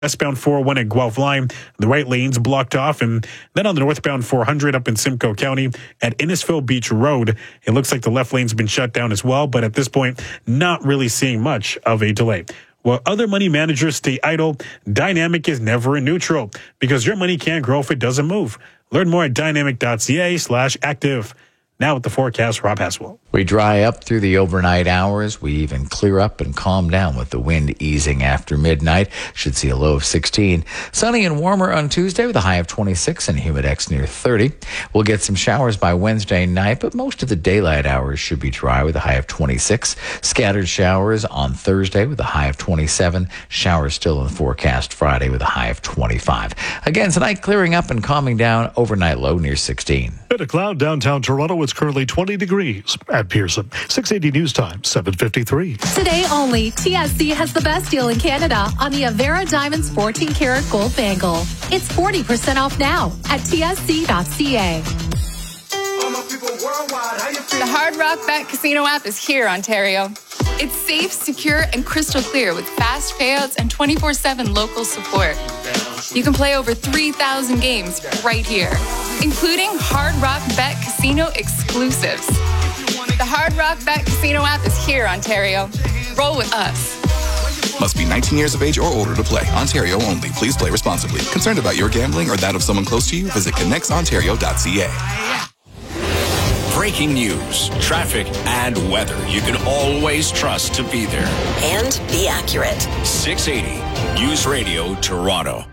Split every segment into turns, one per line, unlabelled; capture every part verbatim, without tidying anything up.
Westbound four oh one at Guelph Line, the right lane's blocked off. And then on the northbound four hundred up in Simcoe County at Innisfil Beach Road, it looks like the left lane's been shut down as well. But at this point, not really seeing much of a delay. While other money managers stay idle, Dynamic is never in neutral because your money can't grow if it doesn't move. Learn more at dynamic.ca slash active. Now with the forecast, Rob Haswell.
We dry up through the overnight hours. We even clear up and calm down with the wind easing after midnight. Should see a low of sixteen. Sunny and warmer on Tuesday with a high of twenty-six and humidex near thirty. We'll get some showers by Wednesday night, but most of the daylight hours should be dry with a high of twenty-six. Scattered showers on Thursday with a high of twenty-seven. Showers still in the forecast Friday with a high of twenty-five. Again, tonight clearing up and calming down. Overnight low near sixteen.
Bit of cloud downtown Toronto. It's currently twenty degrees at Pearson. six eighty News Time, seven fifty-three.
Today only, T S C has the best deal in Canada on the Avera Diamonds fourteen karat gold bangle. It's forty percent off now at T S C dot C A.
The Hard Rock Bet Casino app is here, Ontario. It's safe, secure, and crystal clear with fast payouts and twenty-four seven local support. You can play over three thousand games right here, including Hard Rock Bet Casino exclusives. The Hard Rock Bet Casino app is here, Ontario. Roll with us.
Must be nineteen years of age or older to play. Ontario only. Please play responsibly. Concerned about your gambling or that of someone close to you? Visit connects ontario dot c a.
Breaking news, traffic, and weather you can always trust to be there.
And be accurate.
six eighty News Radio Toronto.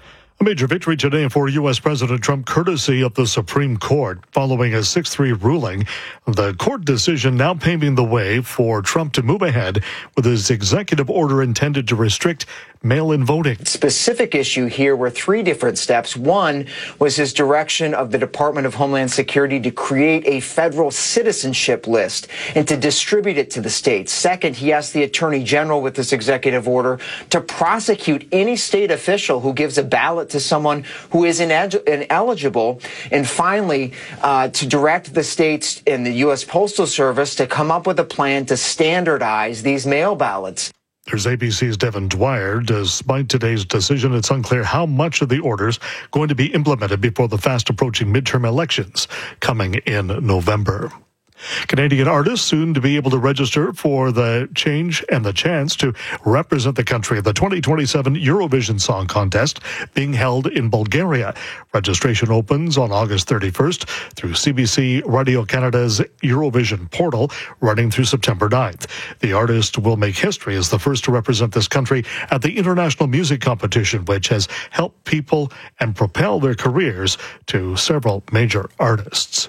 A major victory today for U S. President Trump courtesy of the Supreme Court. Following a six three ruling, the court decision now paving the way for Trump to move ahead with his executive order intended to restrict mail-in voting.
Specific issue here were three different steps. One was his direction of the Department of Homeland Security to create a federal citizenship list and to distribute it to the states. Second, he asked the Attorney General with this executive order to prosecute any state official who gives a ballot to someone who is ineligible. And finally, uh, to direct the states and the U S. Postal Service to come up with a plan to standardize these mail ballots.
There's A B C's Devin Dwyer. Despite today's decision, it's unclear how much of the order's going to be implemented before the fast-approaching midterm elections coming in November. Canadian artists soon to be able to register for the change and the chance to represent the country at the twenty twenty-seven Eurovision Song Contest being held in Bulgaria. Registration opens on August thirty-first through C B C Radio Canada's Eurovision portal, running through September ninth. The artist will make history as the first to represent this country at the International Music Competition, which has helped people and propel their careers to several major artists.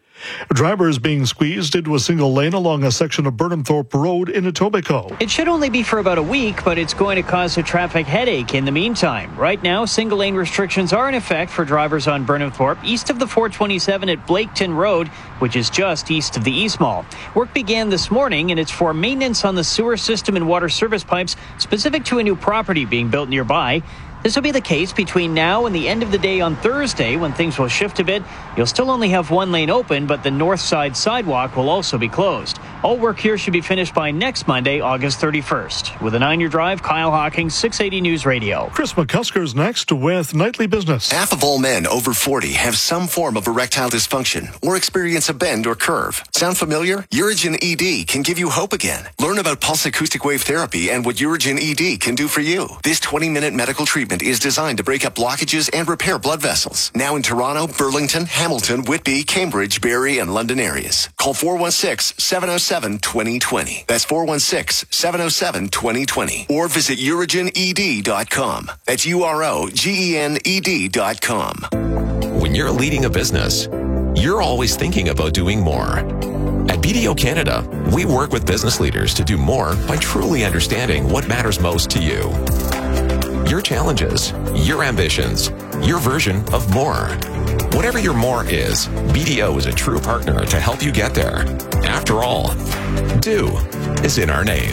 Drivers being squeezed into a single lane along a section of Burnhamthorpe Road in Etobicoke.
It should only be for about a week, but it's going to cause a traffic headache in the meantime. Right now, single lane restrictions are in effect for drivers on Burnhamthorpe east of the four twenty-seven at Blaketon Road, which is just east of the East Mall. Work began this morning, and it's for maintenance on the sewer system and water service pipes specific to a new property being built nearby. This will be the case between now and the end of the day on Thursday, when things will shift a bit. You'll still only have one lane open, but the north side sidewalk will also be closed. All work here should be finished by next Monday, August thirty-first. With a nine-year drive, Kyle Hawkins, six eighty News Radio.
Chris McCusker's next with Nightly Business.
Half of all men over forty have some form of erectile dysfunction or experience a bend or curve. Sound familiar? Urigen E D can give you hope again. Learn about pulse acoustic wave therapy and what Urigen E D can do for you. This twenty-minute medical treatment is designed to break up blockages and repair blood vessels. Now in Toronto, Burlington, Hamilton, Whitby, Cambridge, Barrie, and London areas. Call four one six, seven oh seven, two oh two oh. That's four one six, seven oh seven, two oh two oh. Or visit urigen e d dot com. That's U R O G E N E D dot com.
When you're leading a business, you're always thinking about doing more. At B D O Canada, we work with business leaders to do more by truly understanding what matters most to you. Your challenges, your ambitions, your version of more. Whatever your more is, B D O is a true partner to help you get there. After all, do is in our name.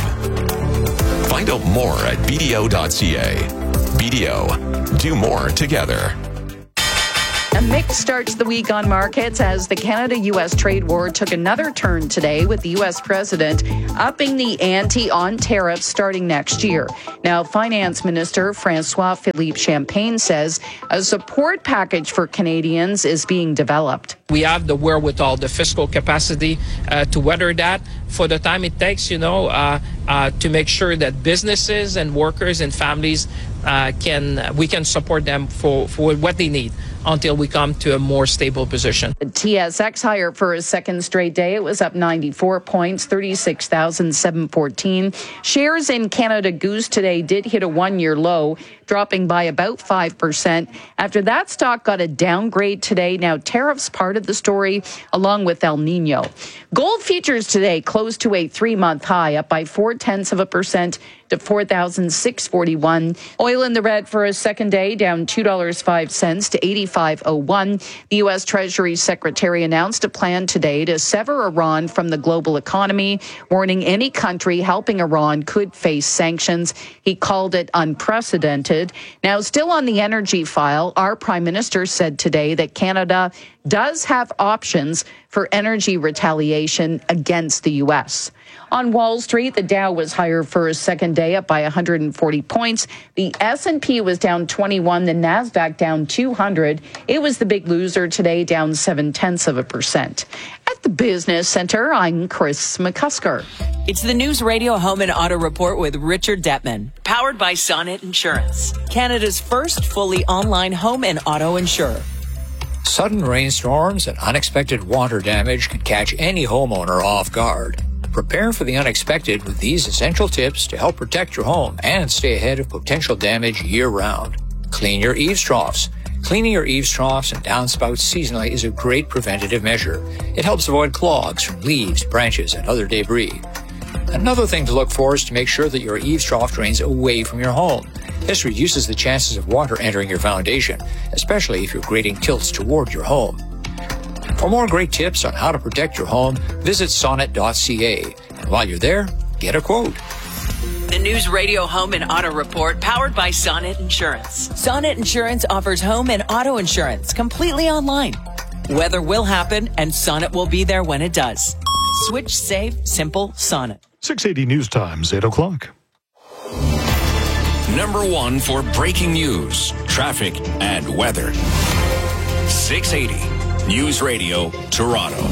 Find out more at b d o dot c a. B D O, do more together.
A mixed start to the week on markets as the Canada-U S trade war took another turn today with the U S president upping the ante on tariffs starting next year. Now, Finance Minister François-Philippe Champagne says a support package for Canadians is being developed.
We have the wherewithal, the fiscal capacity uh, to weather that for the time it takes, you know, uh, uh, to make sure that businesses and workers and families uh, can, we can support them for, for what they need until we come to a more stable position.
The T S X higher for a second straight day. It was up ninety-four points, thirty-six thousand seven hundred fourteen. Shares in Canada Goose today did hit a one-year low, dropping by about five percent. After that stock got a downgrade today. Now tariffs part of the story, along with El Nino. Gold futures today closed to a three-month high, up by four-tenths of a percent to four thousand six hundred forty-one. Oil in the red for a second day, down two dollars and five cents to eighty-five oh one. The U S Treasury Secretary announced a plan today to sever Iran from the global economy, warning any country helping Iran could face sanctions. He called it unprecedented. Now, still on the energy file, our Prime Minister said today that Canada does have options for energy retaliation against the U S. On Wall Street, the Dow was higher for a second day, up by one hundred forty points. The S and P was down twenty-one, the Nasdaq down two hundred. It was the big loser today, down seven-tenths of a percent. At the Business Center, I'm Chris McCusker.
It's the News Radio Home and Auto Report with Richard Detman, powered by Sonnet Insurance, Canada's first fully online home and auto insurer.
Sudden rainstorms and unexpected water damage can catch any homeowner off guard. Prepare for the unexpected with these essential tips to help protect your home and stay ahead of potential damage year-round. Clean your eaves troughs. Cleaning your eaves troughs and downspouts seasonally is a great preventative measure. It helps avoid clogs from leaves, branches, and other debris. Another thing to look for is to make sure that your eaves trough drains away from your home. This reduces the chances of water entering your foundation, especially if your grading tilts toward your home. For more great tips on how to protect your home, visit sonnet dot c a. And while you're there, get a quote.
The News Radio Home and Auto Report, powered by Sonnet Insurance. Sonnet Insurance offers home and auto insurance completely online. Weather will happen, and Sonnet will be there when it does. Switch, save, simple, Sonnet.
six eighty News Times, eight o'clock.
Number one for breaking news, traffic, and weather. six eighty News Radio, Toronto.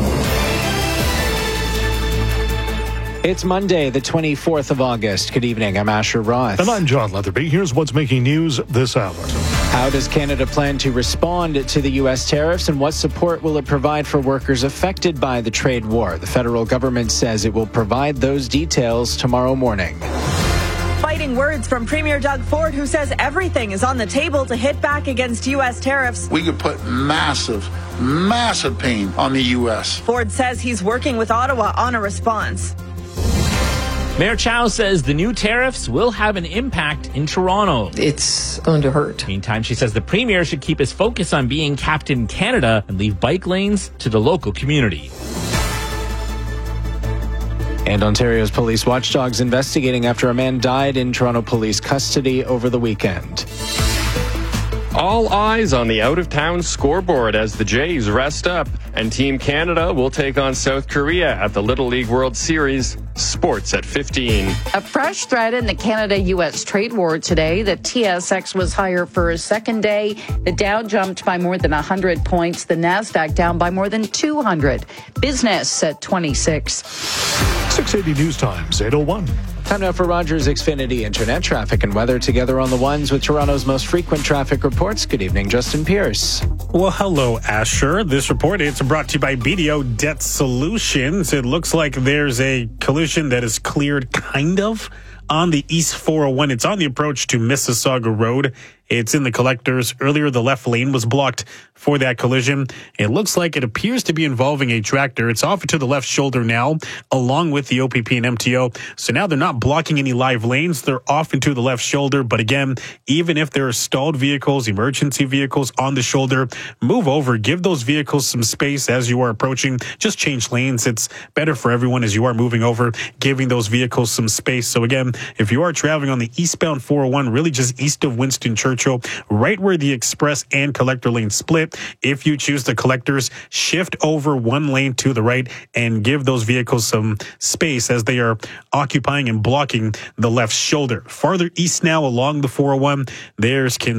It's Monday, the twenty-fourth of August. Good evening. I'm Asher Roth.
And I'm John Leatherby. Here's what's making news this hour.
How does Canada plan to respond to the U S tariffs, and what support will it provide for workers affected by the trade war? The federal government says it will provide those details tomorrow morning.
Fighting words from Premier Doug Ford, who says everything is on the table to hit back against U S tariffs.
We could put massive, massive pain on the U S.
Ford says he's working with Ottawa on a response.
Mayor Chow says the new tariffs will have an impact in Toronto.
It's going to hurt.
Meantime, she says the Premier should keep his focus on being Captain Canada and leave bike lanes to the local community.
And Ontario's police watchdogs investigating after a man died in Toronto police custody over the weekend.
All eyes on the out-of-town scoreboard as the Jays rest up, and Team Canada will take on South Korea at the Little League World Series. Sports at fifteen.
A fresh threat in the Canada-U S trade war today. The T S X was higher for a second day. The Dow jumped by more than one hundred points. The Nasdaq down by more than two hundred. Business at twenty-six.
six eighty News Times, eight oh one.
Time now for Rogers Xfinity Internet traffic and weather together on the ones with Toronto's most frequent traffic reports. Good evening, Justin Pierce.
Well, hello, Asher. This report is brought to you by B D O Debt Solutions. It looks like there's a collision that is cleared, kind of, on the East four oh one. It's on the approach to Mississauga Road. It's in the collectors. Earlier, the left lane was blocked for that collision. It looks like it appears to be involving a tractor. It's off to the left shoulder now, along with the O P P and M T O. So now they're not blocking any live lanes. They're off into the left shoulder. But again, even if there are stalled vehicles, emergency vehicles on the shoulder, move over. Give those vehicles some space as you are approaching. Just change lanes. It's better for everyone as you are moving over, giving those vehicles some space. So again, if you are traveling on the eastbound four oh one, really just east of Winston Churchill, Metro, right where the express and collector lane split. If you choose the collectors, shift over one lane to the right and give those vehicles some space as they are occupying and blocking the left shoulder. Farther east now along the four oh one, there's Kin